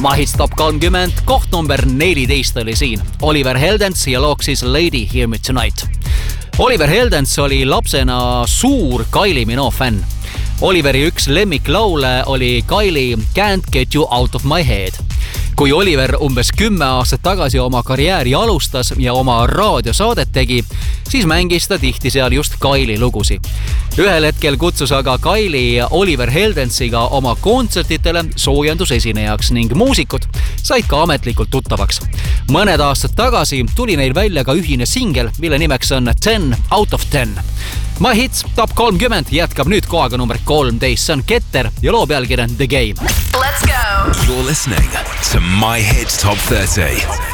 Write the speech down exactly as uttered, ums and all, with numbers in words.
Mahits top kolmkümmend, koht number neliteist oli siin. Oliver Heldens ja looks siis Lady Hear Me Tonight. Oliver Heldens oli lapsena suur Kylie Minogue fänn. Oliveri üks lemmiklaule oli Kylie Can't Get You Out of My Head. Kui Oliver umbes kümme aastat tagasi oma karjääri alustas ja oma raadiosaadet tegi, siis mängis ta tihti seal just Kylie lugusi. Ühel hetkel kutsus aga Kylie Oliver Heldensiga oma kontsertitele soojendusesinejaks ning muusikud said ka ametlikult tuttavaks. Mõned aastad tagasi tuli neil välja ka ühine singel, mille nimeks on ten out of ten. My Hits top kolmkümmend jätkab nüüd kohaga number kolmteist. See on Keter ja loo pealkiri The Game. Let's go! You're listening to My Hits Top thirty.